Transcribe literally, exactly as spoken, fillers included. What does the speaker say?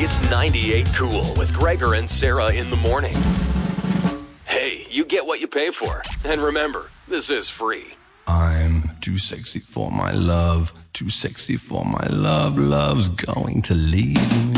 It's ninety-eight Cool with Gregor and Sarah in the morning. Hey, you get what you pay for. And remember, this is free. I'm too sexy for my love, too sexy for my love. Love's going to leave me.